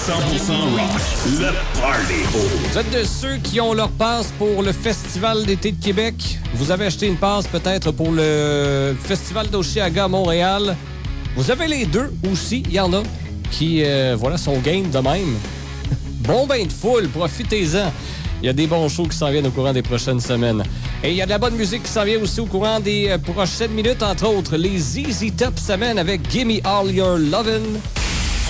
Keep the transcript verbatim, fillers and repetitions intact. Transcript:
cent pour cent rock, le party hall. Vous êtes de ceux qui ont leur passe pour le Festival d'été de Québec. Vous avez acheté une passe peut-être pour le Festival d'Oshiaga à Montréal. Vous avez les deux aussi. Il y en a qui, euh, voilà, sont game de même. Bon bain de foule, profitez-en. Il y a des bons shows qui s'en viennent au courant des prochaines semaines. Et il y a de la bonne musique qui s'en vient aussi au courant des prochaines minutes, entre autres les Z Z Top s'amènent avec Gimme All Your Lovin'.